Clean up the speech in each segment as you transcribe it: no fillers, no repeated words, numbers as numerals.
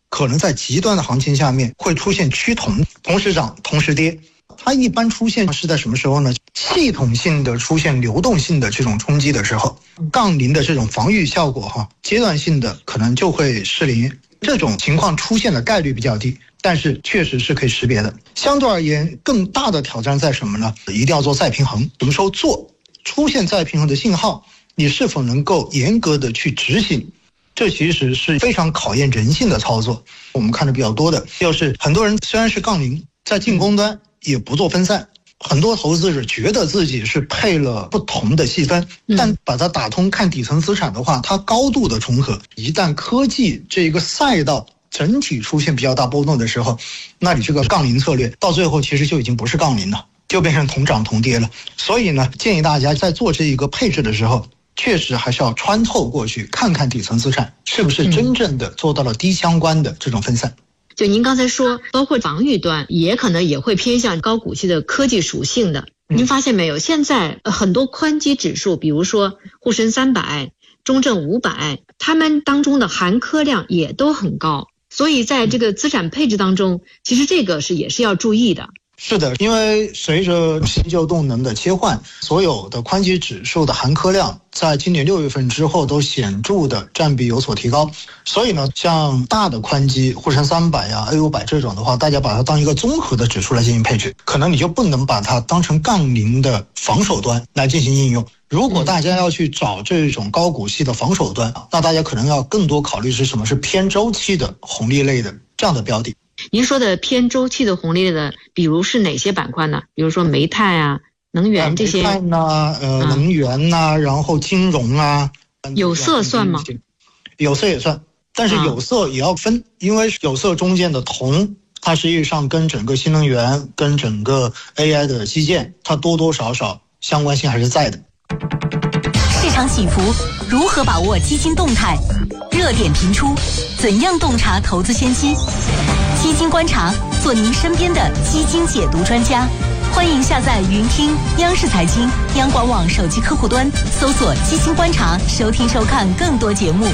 可能在极端的行情下面会出现趋同，同时涨同时跌。它一般出现是在什么时候呢？系统性的出现流动性的这种冲击的时候，杠铃的这种防御效果阶段性的可能就会失灵。这种情况出现的概率比较低，但是确实是可以识别的。相对而言，更大的挑战在什么呢？一定要做再平衡。什么时候做？出现再平衡的信号，你是否能够严格的去执行？这其实是非常考验人性的操作。我们看的比较多的就是很多人虽然是杠铃，在进攻端也不做分散，很多投资者觉得自己是配了不同的细分，但把它打通看底层资产的话，它高度的重合。一旦科技这个赛道整体出现比较大波动的时候，那你这个杠铃策略到最后其实就已经不是杠铃了，就变成同涨同跌了。所以呢，建议大家在做这一个配置的时候，确实还是要穿透过去看看底层资产是不是真正的做到了低相关的这种分散。 就您刚才说，包括防御端也可能也会偏向高股息的科技属性的。您发现没有？现在很多宽基指数，比如说沪深300、中证500，它们当中的含科量也都很高。所以在这个资产配置当中，其实这个也是要注意的。 是的，因为随着新旧动能的切换，所有的宽基指数的含科量在今年6月份之后都显著的占比有所提高。所以呢，像大的宽基沪深300呀、A500这种的话，大家把它当一个综合的指数来进行配置，可能你就不能把它当成杠铃的防守端来进行应用。如果大家要去找这种高股息的防守端，那大家可能要更多考虑是什么？是偏周期的红利类的这样的标的。 您说的偏周期的红利类的，比如是哪些板块呢？比如说煤炭啊、能源这些。 煤炭呐、能源呐、然后金融啊。 有色算吗？ 有色也算，但是有色也要分，因为有色中间的铜，它实际上跟整个新能源、跟整个 AI 的基建，它多多少少相关性还是在的。 市场起伏，如何把握基金动态？热点频出，怎样洞察投资先机？基金观察，做您身边的基金解读专家。欢迎下载云听央视财经、央广网手机客户端，搜索基金观察，收听收看更多节目。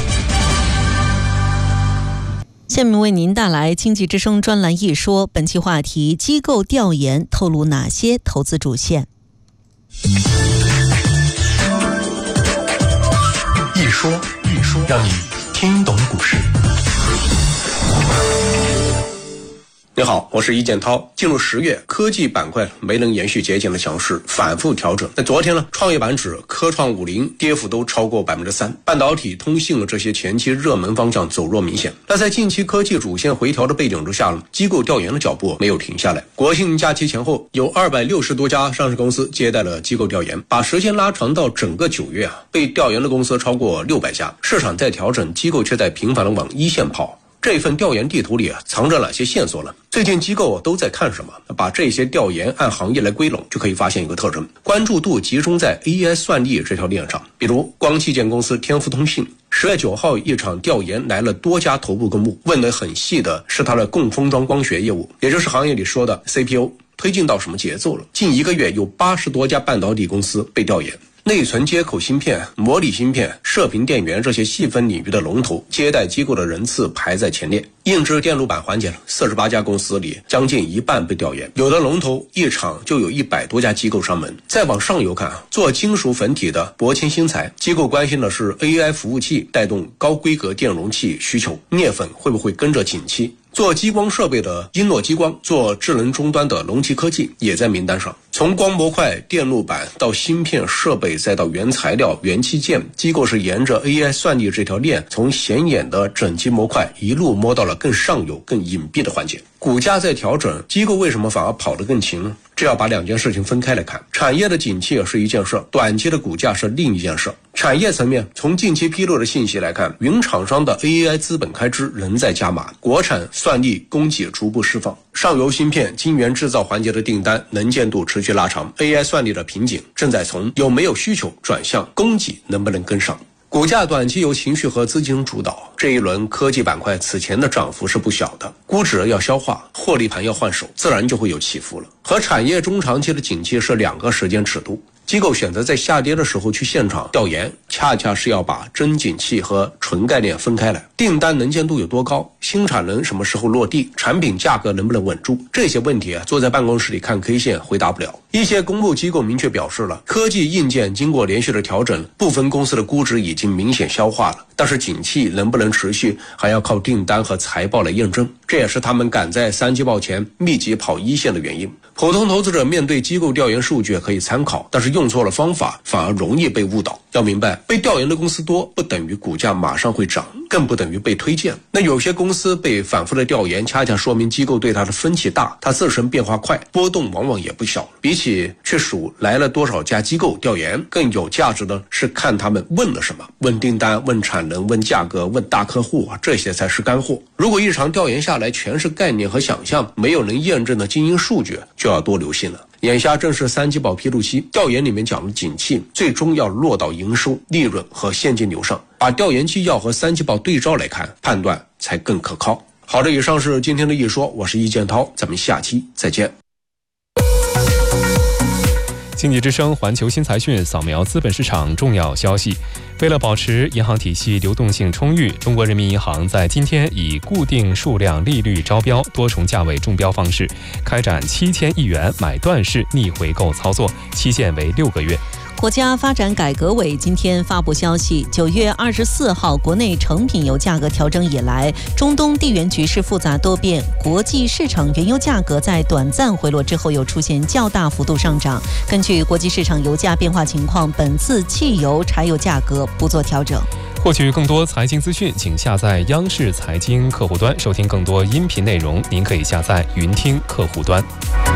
下面为您带来经济之声专栏一说，本期话题：机构调研透露哪些投资主线？ 一说，让你听懂股市。你好，我是易建涛。进入10月，科技板块没能延续节前的强势，反复调整。那昨天呢，创业板指、科创50跌幅都超过3%，半导体、通信这些前期热门方向走弱明显。那在近期科技主线回调的背景之下呢，机构调研的脚步没有停下来。国庆假期前后，有260多家上市公司接待了机构调研，把时间拉长到整个9月被调研的公司超过600家。市场在调整，机构却在频繁地往一线跑。这份调研地图里藏着哪些线索呢？最近机构都在看什么？把这些调研按行业来归拢，就可以发现一个特征：关注度集中在 AI 算力这条链上。比如光器件公司天福通信，10月9号一场调研来了多家头部公募，问得很细的是它的共封装光学业务，也就是行业里说的 CPU 推进到什么节奏了。近1个月有80多家半导体公司被调研。内存接口芯片、模拟芯片、射频电源这些细分领域的龙头，接待机构的人次排在前列。硬质电路板环节，48家公司里将近一半被调研，有的龙头一场就有100多家机构上门。再往上游看，做金属粉体的博清新材，机构关心的是 AI 服务器带动高规格电容器需求，镍粉会不会跟着景气？做激光设备的英诺激光，做智能终端的龙旗科技也在名单上。从光模块、电路板到芯片设备，再到原材料、元器件，机构是沿着 AI 算力这条链，从显眼的整机模块一路摸到了更上游、更隐蔽的环节。股价在调整，机构为什么反而跑得更勤呢？这要把2件事情分开来看。产业的景气是一件事，短期的股价是另一件事。产业层面，从近期披露的信息来看，云厂商的 AI 资本开支仍在加码，国产算力供给逐步释放，上游芯片、晶圆制造环节的订单能见度持续拉长， AI 算力的瓶颈正在从有没有需求转向供给能不能跟上。股价短期由情绪和资金主导，这一轮科技板块此前的涨幅是不小的，估值要消化，获利盘要换手，自然就会有起伏了。和产业中长期的景气是2个时间尺度。 机构选择在下跌的时候去现场调研，恰恰是要把真景气和纯概念分开来。订单能见度有多高，新产能什么时候落地，产品价格能不能稳住，这些问题坐在办公室里看 K 线回答不了。一些公募机构明确表示了，科技硬件经过连续的调整，部分公司的估值已经明显消化了，但是景气能不能持续，还要靠订单和财报来验证。这也是他们赶在三季报前密集跑一线的原因。普通投资者面对机构调研数据可以参考，但是用错了方法反而容易被误导。要明白，被调研的公司多不等于股价马上会涨，更不等于被推荐。那有些公司被反复的调研，恰恰说明机构对它的分歧大，它自身变化快，波动往往也不小。比起去数来了多少家机构调研，更有价值的是看他们问了什么，问订单、问产能、问价格、问大客户，这些才是干货。如果一场调研下来全是概念和想象，没有能验证的经营数据，就要多留心了。眼下正是三季报披露期，调研里面讲的景气最终要落到营收、利润和现金流上，把调研纪要和三季报对照来看，判断才更可靠。好的，以上是今天的一说，我是易建涛，咱们下期再见。 经济之声环球新财讯扫描资本市场重要消息。为了保持银行体系流动性充裕，中国人民银行在今天以固定数量利率招标、多重价位中标方式，开展7000亿元买断式逆回购操作，期限为6个月。 国家发展改革委今天发布消息，9月24号，国内成品油价格调整以来，中东地缘局势复杂多变，国际市场原油价格在短暂回落之后又出现较大幅度上涨。根据国际市场油价变化情况，本次汽油、柴油价格不做调整。 获取更多财经资讯，请下载央视财经客户端，收听更多音频内容，您可以下载云听客户端。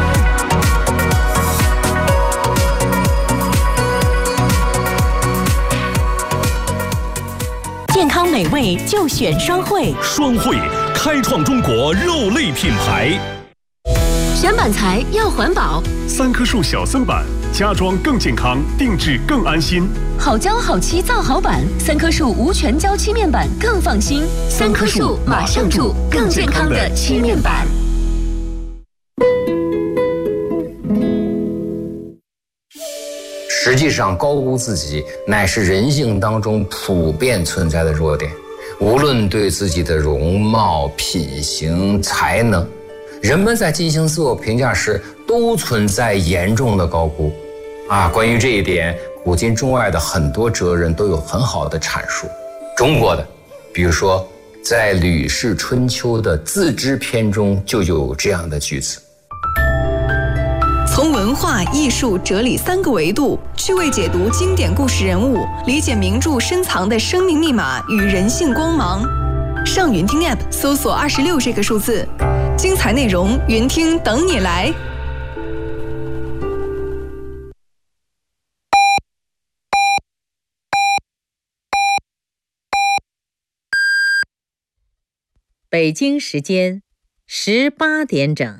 健康美味就选双汇， 双汇开创中国肉类品牌。 选板材要环保 ，3棵树小森板，家装更健康，定制更安心。 好胶好漆造好板，3棵树无全胶漆面板更放心。3棵树马上住更健康的漆面板。 实际上，高估自己乃是人性当中普遍存在的弱点。无论对自己的容貌、品行、才能，人们在进行自我评价时都存在严重的高估。关于这一点，古今中外的很多哲人都有很好的阐述。中国的，比如说在《吕氏春秋》的自知篇中就有这样的句子： 从文化、艺术、哲理3个维度趣味解读经典故事人物，理解名著深藏的生命密码与人性光芒。上云听 App 搜索26这个数字，精彩内容云听等你来。 北京时间18点整。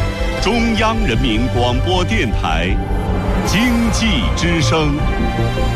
中央人民广播电台经济之声。